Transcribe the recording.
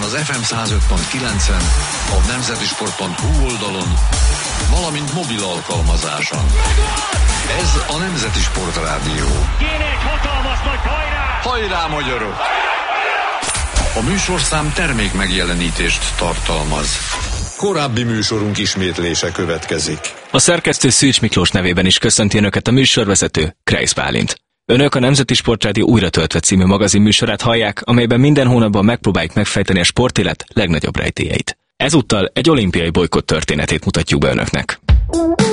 az FM 105.9-en, a nemzetisport.hu oldalon, valamint mobil alkalmazáson. Ez a Nemzeti Sport Rádió. Kéne egy hatalmas nagy hajrá! Hajrá, magyarok! A műsorszám termék megjelenítést tartalmaz. Korábbi műsorunk ismétlése következik. A szerkesztő Szűcs Miklós nevében is köszönti Önöket a műsorvezető, Kreisz Bálint. Önök a Nemzeti Sportrádió Újra töltve című magazin műsorát hallják, amelyben minden hónapban megpróbáljuk megfejteni a sportélet legnagyobb rejtélyeit. Ezúttal egy olimpiai bolykott történetét mutatjuk be Önöknek.